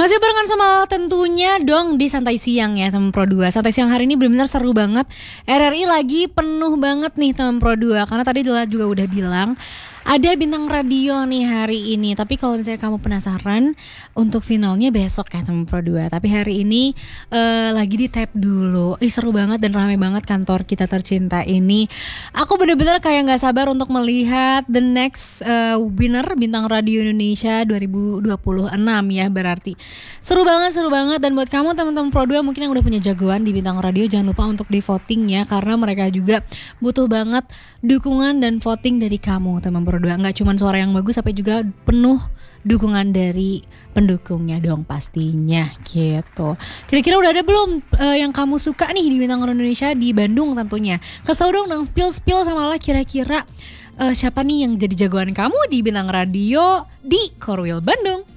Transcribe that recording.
Masih barengan sama tentunya dong di Santai Siang ya teman Pro 2. Santai Siang hari ini benar-benar seru banget. RRI lagi penuh banget nih teman Pro 2. Karena tadi juga udah bilang ada bintang radio nih hari ini. Tapi kalau misalnya kamu penasaran, untuk finalnya besok ya teman Pro 2. Tapi hari ini lagi di tap dulu. Seru banget dan ramai banget kantor kita tercinta ini. Aku benar-benar kayak gak sabar untuk melihat the next winner Bintang Radio Indonesia 2026 ya berarti. Seru banget. Dan buat kamu teman-teman Pro 2 mungkin yang udah punya jagoan di Bintang Radio, jangan lupa untuk di voting ya. Karena mereka juga butuh banget dukungan dan voting dari kamu teman Pro 2. Gak cuma suara yang bagus, tapi juga penuh dukungan dari pendukungnya dong pastinya gitu. Kira-kira udah ada belum yang kamu suka nih di Bintang Radio Indonesia di Bandung tentunya? Kasih dong spill sama lah kira-kira siapa nih yang jadi jagoan kamu di Bintang Radio di Korwil Bandung.